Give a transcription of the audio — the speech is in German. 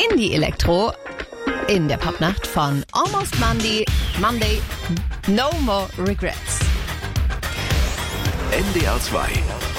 Indie Elektro in der Popnacht von Almost Monday, No More Regrets. NDR 2